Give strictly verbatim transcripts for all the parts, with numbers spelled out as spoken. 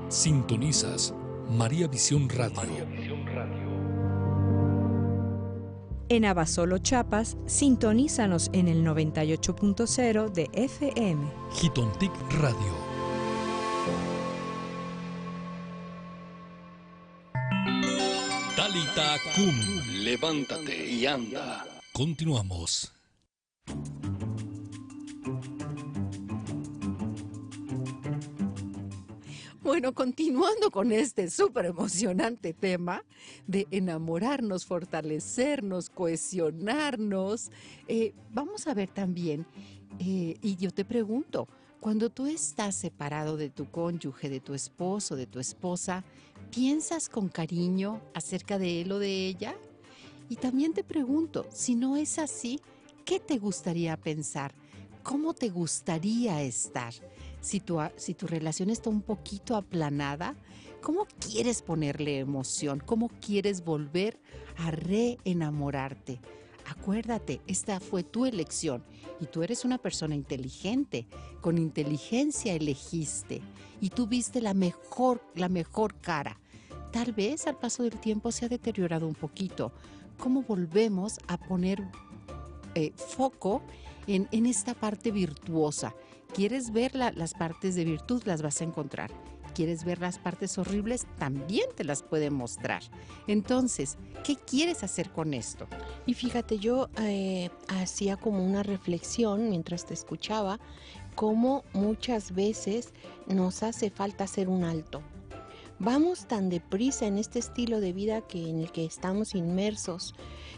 Sintonizas María Visión Radio. María Visión Radio. En Abasolo, Chiapas, sintonízanos en el noventa y ocho punto cero de F M. Jitontic Radio. Talita Kum, levántate y anda. Continuamos. Bueno, continuando con este súper emocionante tema de enamorarnos, fortalecernos, cohesionarnos, eh, vamos a ver también, eh, y yo te pregunto, cuando tú estás separado de tu cónyuge, de tu esposo, de tu esposa, ¿piensas con cariño acerca de él o de ella? Y también te pregunto, si no es así, ¿qué te gustaría pensar? ¿Cómo te gustaría estar? Si tu, si tu relación está un poquito aplanada, ¿cómo quieres ponerle emoción? ¿Cómo quieres volver a reenamorarte? Acuérdate, esta fue tu elección y tú eres una persona inteligente. Con inteligencia elegiste y tú viste la mejor, la mejor cara. Tal vez al paso del tiempo se ha deteriorado un poquito. ¿Cómo volvemos a poner eh, foco en, en esta parte virtuosa? ¿Quieres ver la, las partes de virtud? Las vas a encontrar. ¿Quieres ver las partes horribles? También te las puede mostrar. Entonces, ¿qué quieres hacer con esto? Y fíjate, yo eh, hacía como una reflexión mientras te escuchaba, cómo muchas veces nos hace falta hacer un alto. Vamos tan deprisa en este estilo de vida que en el que estamos inmersos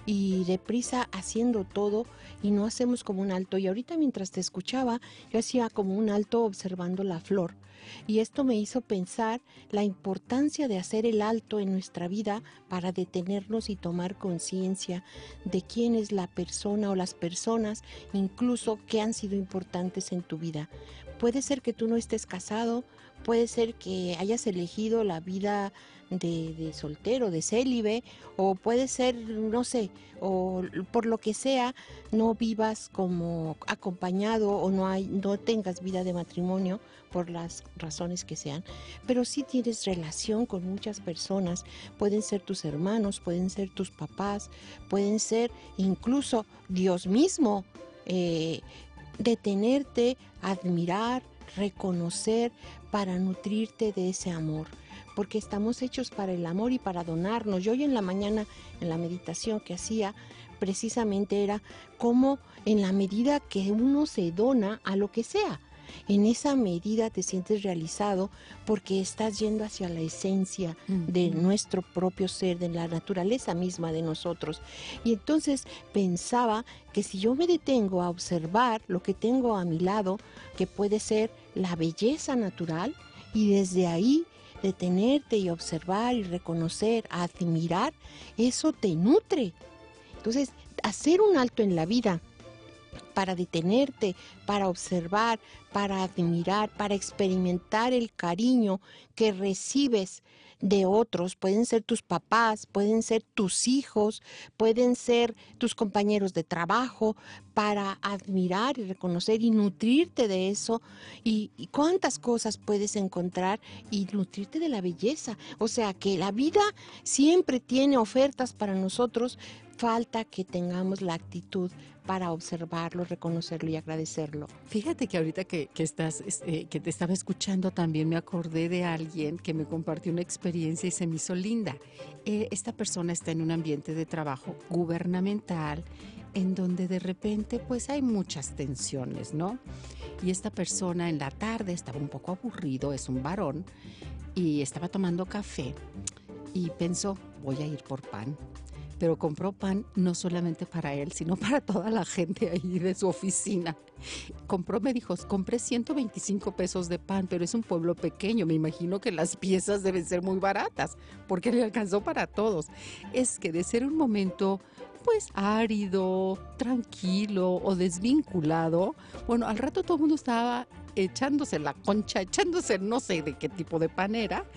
y deprisa haciendo todo y no hacemos como un alto. Y ahorita mientras te escuchaba, yo hacía como un alto observando la flor. Y esto me hizo pensar la importancia de hacer el alto en nuestra vida para detenernos y tomar conciencia de quién es la persona o las personas, incluso que han sido importantes en tu vida. Puede ser que tú no estés casado, puede ser que hayas elegido la vida de, de soltero, de célibe, o puede ser, no sé, o por lo que sea, no vivas como acompañado o no, hay, no tengas vida de matrimonio por las razones que sean, pero sí tienes relación con muchas personas, pueden ser tus hermanos, pueden ser tus papás, pueden ser incluso Dios mismo, eh, detenerte, admirar, reconocer para nutrirte de ese amor, porque estamos hechos para el amor y para donarnos. Yo hoy en la mañana, en la meditación que hacía, precisamente era cómo en la medida que uno se dona a lo que sea, en esa medida te sientes realizado porque estás yendo hacia la esencia uh-huh. de nuestro propio ser, de la naturaleza misma de nosotros. Y entonces pensaba que si yo me detengo a observar lo que tengo a mi lado, que puede ser la belleza natural, y desde ahí detenerte y observar y reconocer, admirar, eso te nutre. Entonces, hacer un alto en la vida para detenerte, para observar, para admirar, para experimentar el cariño que recibes de otros. Pueden ser tus papás, pueden ser tus hijos, pueden ser tus compañeros de trabajo, para admirar y reconocer y nutrirte de eso. Y, y cuántas cosas puedes encontrar y nutrirte de la belleza. O sea que la vida siempre tiene ofertas para nosotros, falta que tengamos la actitud para observarlo, reconocerlo y agradecerlo. Fíjate que ahorita que, que, estás, eh, que te estaba escuchando también me acordé de alguien que me compartió una experiencia y se me hizo linda. Eh, esta persona está en un ambiente de trabajo gubernamental en donde de repente pues hay muchas tensiones, ¿no? Y esta persona en la tarde estaba un poco aburrido, es un varón, y estaba tomando café y pensó, voy a ir por pan. Pero compró pan no solamente para él, sino para toda la gente ahí de su oficina. Compró, me dijo, compré ciento veinticinco pesos de pan, pero es un pueblo pequeño, me imagino que las piezas deben ser muy baratas, porque le alcanzó para todos. Es que de ser un momento, pues, árido, tranquilo o desvinculado, bueno, al rato todo el mundo estaba echándose la concha, echándose no sé de qué tipo de pan era,